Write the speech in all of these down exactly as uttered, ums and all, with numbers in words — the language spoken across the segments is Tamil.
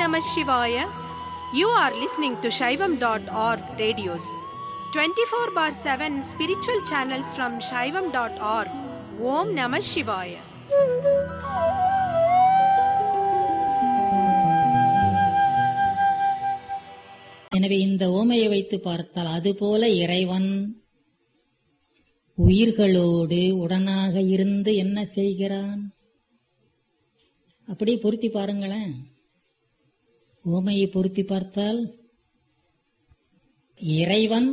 Namah Shivaya. You are listening to Shaivam dot org radios. twenty-four bar seven spiritual channels from Shaivam dot org. Om Namah Shivaya. எனவே இந்த ஓமையை வைத்து பார்த்தால் அதுபோல இறைவன் உயிர்களோடு உடனாக இருந்து என்ன செய்கிறான்? அப்படி பொருத்தி பாருங்களேன். ஓமையை பொருத்தி பார்த்தால் இறைவன்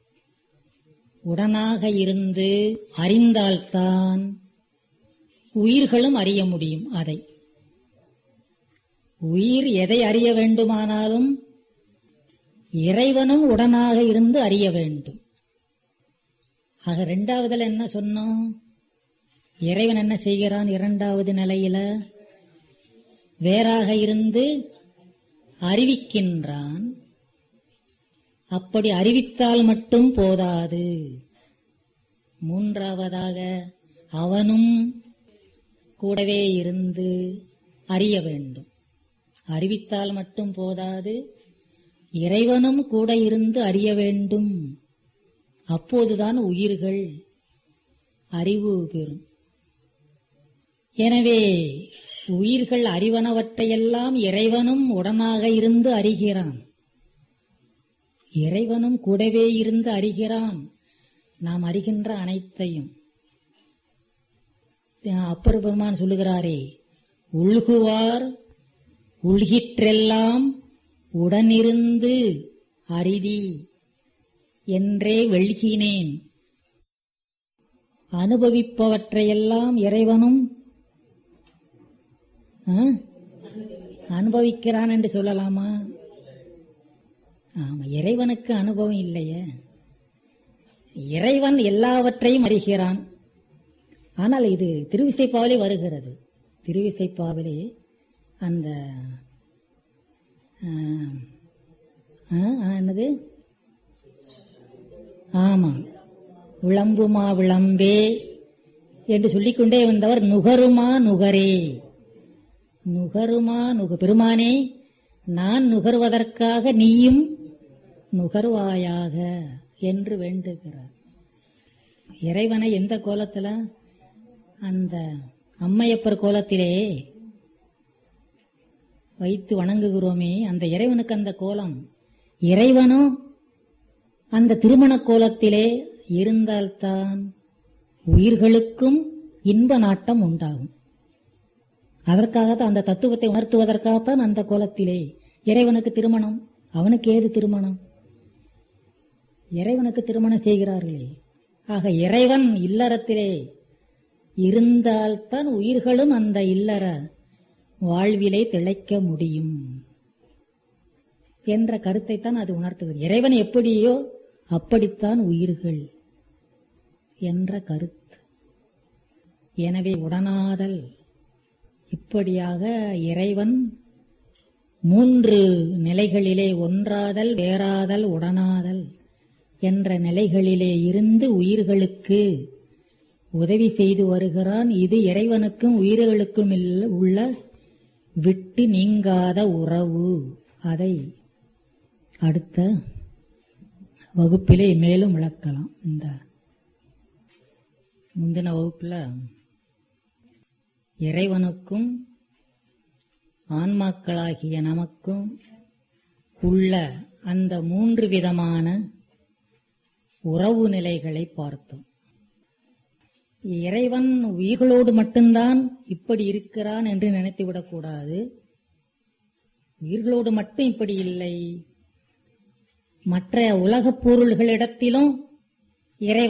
உடனாக இருந்து அறிந்தால்தான் உயிர்களும் அறிய முடியும். அதை உயிர் எதை அறிய வேண்டுமானாலும் இறைவனும் உடனாக இருந்து அறிய வேண்டும். ஆக இரண்டாவதுல என்ன சொன்னோம்? இறைவன் என்ன செய்கிறான்? இரண்டாவது நிலையில வேறாக இருந்து அறிவிக்கின்றான். அப்படி அறிவித்தால் மட்டும் போதாது, மூன்றாவதாக அவனும் கூடவே இருந்து அறிய வேண்டும். அறிவித்தால் மட்டும் போதாது, இறைவனும் கூட இருந்து அறிய வேண்டும். அப்போதுதான் உயிர்கள் அறிவு பெறும். எனவே உயிர்கள் அறிவனவற்றையெல்லாம் இறைவனும் உடனாக இருந்து அறிகிறான். இறைவனும் கூடவே இருந்து அறிகிறான் நாம் அறிகின்ற அனைத்தையும். அப்பர் பெருமான் சொல்லுகிறாரே, உள்குவார் உள்கிற்றெல்லாம் உடனிருந்து அரிதி என்றே வெள்கினேன். அனுபவிப்பவற்றையெல்லாம் இறைவனும் அனுபவிக்கிறான் என்று சொல்லலாமா? ஆமா, இறைவனுக்கு அனுபவம் இல்லையே. இறைவன் எல்லாவற்றையும் அறிகிறான். ஆனால் இது திருவிசைப்பாவிலே வருகிறது. திருவிசைப்பாவிலே அந்த என்னது, ஆமா, விளம்புமா விளம்பே என்று சொல்லிக்கொண்டே வந்தவர் நுகருமா நுகரே. நுகருமா நுக பெருமானே, நான் நுகர்வதற்காக நீயும் நுகர்வாயாக என்று வேண்டுகிறார். இறைவனை எந்த கோலத்துல? அந்த அம்மையப்பர் கோலத்திலே வைத்து வணங்குகிறோமே, அந்த இறைவனுக்கு அந்த கோலம். இறைவனும் அந்த திருமண கோலத்திலே இருந்தால்தான் உயிர்களுக்கும் இன்ப நாட்டம் உண்டாகும். அதற்காகத்தான், அந்த தத்துவத்தை உணர்த்துவதற்காகத்தான் அந்த கோலத்திலே இறைவனுக்கு திருமணம். அவனுக்கு ஏது திருமணம்? இறைவனுக்கு திருமணம் செய்கிறார்களே. ஆக இறைவன் இல்லறத்திலே இருந்தால்தான் உயிர்களும் அந்த இல்லற வாழ்விலே திளைக்க முடியும் என்ற கருத்தைத்தான் அது உணர்த்துகிறது. இறைவன் எப்படியோ அப்படித்தான் உயிர்கள் என்ற கருத்து. எனவே உடனாதல், இப்படியாக இறைவன் மூன்று நிலைகளிலே ஒன்றாதல், வேறாதல், உடனாதல் என்ற நிலைகளிலே இருந்து உயிர்களுக்கு உதவி செய்து வருகிறான். இது இறைவனுக்கும் உயிர்களுக்கும் உள்ள விட்டு நீங்காத உறவு. அதை அடுத்த வகுப்பிலே மேலும் விளக்கலாம். இந்த முந்தின வகுப்புல இறைவனுக்கும் ஆன்மாக்களாகிய நமக்கும் உள்ள அந்த மூன்று விதமான உறவு நிலைகளை பார்த்தோம். இறைவன் உயிர்களோடு மட்டும்தான் இப்படி இருக்கிறான் என்று நினைத்துவிடக் கூடாது. உயிர்களோடு மட்டும் இப்படி இல்லை, மற்ற உலகப் பொருள்களிடத்திலும் இறைவன்